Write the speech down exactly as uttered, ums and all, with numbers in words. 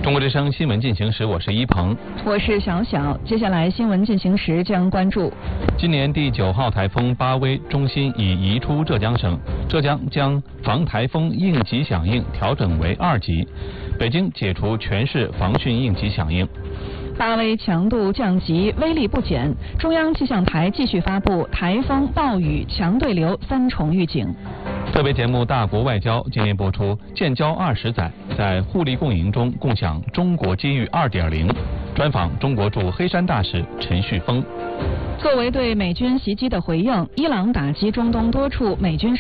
中国之声新闻进行时，我是一鹏， 我是小小。接下来新闻进行时将关注： 今年第九号台风巴威中心已移出浙江省，浙江将防台风应急响应调整为二级，北京解除全市防汛应急响应。 巴威强度降级，威力不减，中央气象台继续发布台风、暴雨、强对流三重预警。 特别节目《大国外交》今年播出，建交二十载，在互利共赢中共享中国机遇二点零，专访中国驻黑山大使陈旭峰。 作为对美军袭击的回应，伊朗打击中东多处美军